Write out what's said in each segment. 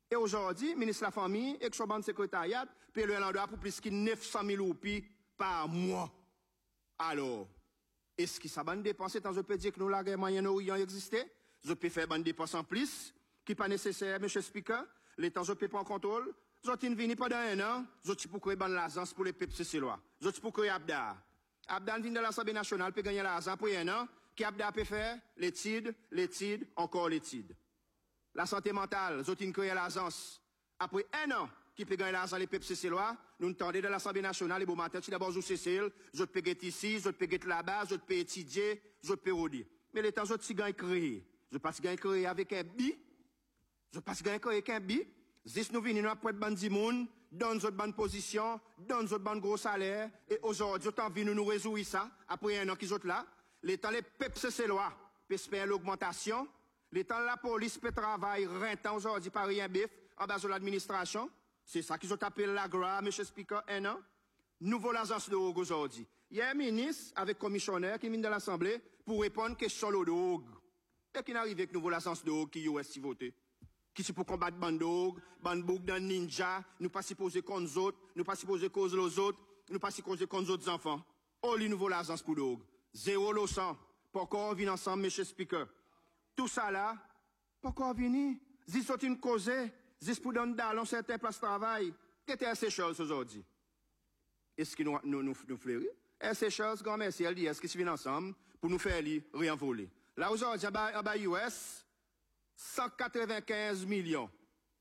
Et aujourd'hui, ministre de la Famille et son banque secrétariat paye le landau pour plus de 900 000 roupies par mois. Alors, est-ce que ça va dépenser tant je peux dire que nous, la guerre Moyen-Orient existait? Je peux faire une dépense en plus, qui n'est pas nécessaire, monsieur Speaker. L'État, je peux pas en contrôle. Je suis venu pendant un an, je suis pour créer une l'agence pour les peuples cécélois. Je suis pour créer Abda. Abda vient de l'Assemblée nationale, peut gagner l'argent pour un an, qui Abda peut faire l'étude, encore l'étude. La santé mentale, je suis créé l'agence. Après un an, qui peut gagner l'argent les peuples cécélois, nous entendons de l'Assemblée nationale, et bon matin, si d'abord je Cécile, je peux être ici, je peux être là-bas, je peux étudier, je peux redire. Mais l'État, je suis gagné créé. Je ne pas gagner créé avec un bi. Je ne pas gagner créé avec un bi. Si nous venons après de bande monde, dans notre bonne position, dans notre bon gros salaire, et aujourd'hui, autant venir nous résoudre ça, après un an qu'ils sont là, l'État, les peuples cécélois, peut espérer l'augmentation, l'État, la police peut travailler rentant aujourd'hui par rien bif, en bas de l'administration. C'est ça qu'ils ont appelé l'AGRA, M. Speaker, un an. Nouveau l'agence de Hogue aujourd'hui. Il y a un ministre avec commissionnaire qui vient de l'Assemblée pour répondre à question de Hogue. Et qui n'arrive avec nouveau l'agence de Hogue qui est aussi voté. Qui c'est pour combattre Bandogue, Banbouk dans Ninja, nous pas supposé contre les autres, nous pas supposé cause les autres, nous pas supposé contre les autres enfants. Oh, les nouveau l'agence pour Hogue. Zéro leçon. Pourquoi on vient ensemble, M. Speaker? Tout ça là, pourquoi on vient? Si c'est une cause, si pour donner dans certaines places de travail, qu'est-ce que ces choses aujourd'hui? Est-ce que nous fleurir? Et ces choses, grand merci, elle dit, est-ce qu'ils viennent ensemble pour nous faire rien voler? Là, aujourd'hui, en bas US, 195 millions.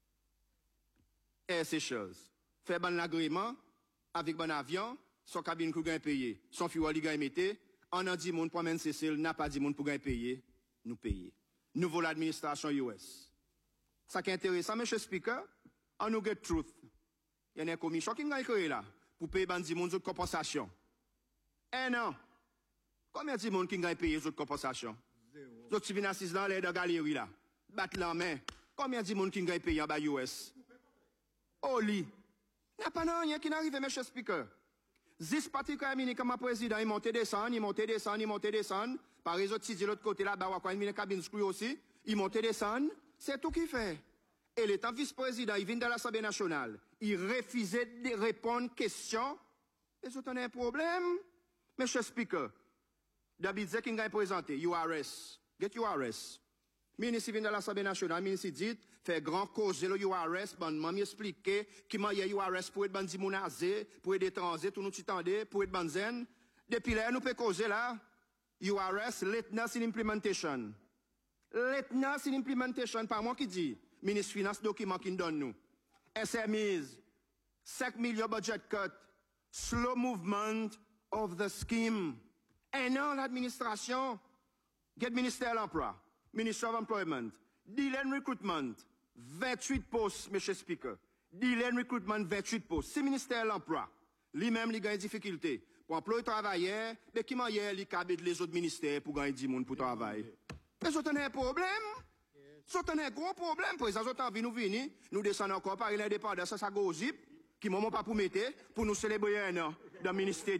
Et ces choses. Fait bon l'agrément, avec bon avion, son cabine pour gagner payé, son fuel gagne metté, on a dit monde pour mener Cécile, n'a pas dit monde pour gagner payé, nous payer. Nouveau l'administration US. Ça qui est intéressant, M. Speaker, on nous get truth. Il y a une commission qui a créé là, pour payer bandi monde de compensation. Un an. Combien de monde qui a payé de compensation? Zéro. Vous venez assis dans l'air de galerie là. Battre la main. Combien de monde qui a payé en bas US? Oli. Il n'y a pas rien qui n'arrive, M. Speaker. 10 partis comme président, ils montent descendent, ils montent descendent, ils montent descendent. Par les autres, de l'autre côté là-bas, il y a une cabine screw aussi. Ils montent descendent. C'est tout qu'il fait. Et l'État vice-président, il vient de l'Assemblée nationale. Il refusait de répondre aux questions. Et ça, on a un problème. M. Speaker, d'habitude, qui a présenté, URS. Get URS. Ministre vient de l'Assemblée nationale, ministre dit, fait grand cause le URS, bon, m'a expliqué, qui m'a y a URS pour être bandi mounazé, pour être étranger, tout nous t'entendez, pour être banzen. Depuis là, nous peut causer là, URS, Lateness in Implementation. Lateness in Implementation, par moi qui dit, ministre finance document qui nous donne nous. SMEs, 5 millions budget cut, slow movement of the scheme. Un an l'administration, get ministère de l'emploi. Minister of Employment, Delay and Recruitment, 28 postes, M. Speaker. Delay and Recruitment, 28 postes. C'est ministère de l'Emploi. Lui-même, il a une difficulté. Pour employer travailleurs, mais qui m'a hier, il cabe les autres ministères pour gagner 10 monde pour travailler. Mais ça, un problème. Ça, un gros problème. Pour les autres, envie nous venir, nous descendons encore par l'indépendance, ça gozip, qui m'ont pas pour mettre, pour nous célébrer un an dans le ministère.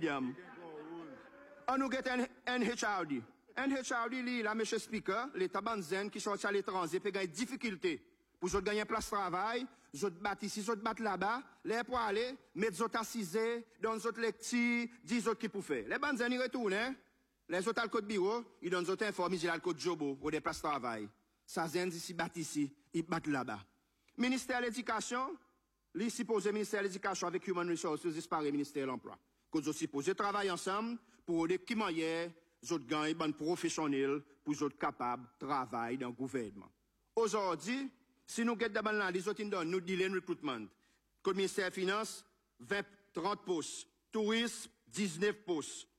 On nous get un HRD. NHRD, là, M. Speaker, l'État banzen qui sont à l'étranger, peut gagner difficulté. Pour qu'ils gagnent place de travail, ils battent ici, ils battent là-bas, les pour aller, mettre les assisés, dans les autres lectures, 10 autres qui pour faire. Les banzen, ils retournent, hein. Les autres, le code bureau, ils donnent les autres informés, ils ont le code jobo, ou des places de travail. Ça zen ici, battent ici, ils battent là-bas. Ministère de l'Éducation, les supposé ministère de l'Éducation avec Human Resources, disparaît ministère de l'Emploi. Qu'ils sont supposés travailler ensemble pour des qui maillent, autres gagnent des professionnels pour être capables de travailler dans le gouvernement. Aujourd'hui, si nous regardons d'abord là, les autres nous disent recruitment. Le ministère des Finances, 30 postes. Tourisme, 19 postes.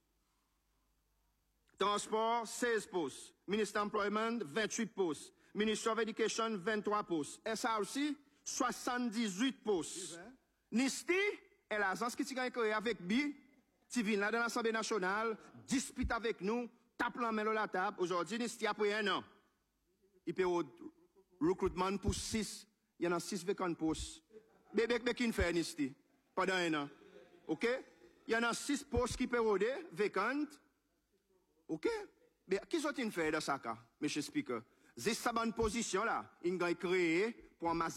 Transport, 16 postes. Ministère de l'Employment, 28 postes. Ministère of Education, 23 postes. SRC, 78 postes. NISTI, est l'agence qui a créé avec BI, qui vient là dans l'Assemblée nationale, dispute avec nous, tape la main à la table. Aujourd'hui, NISTI après un an. Il peut recrutement pour 6. Il y en a 6 vacants postes. Bébé qui fait NISTI pendant un an. OK? Il y en a 6 postes qui peuvent rôder, vacantes. OK? Mais qui sont-ils fait dans ça, M. Speaker? C'est sa bonne position là. Il a créé pour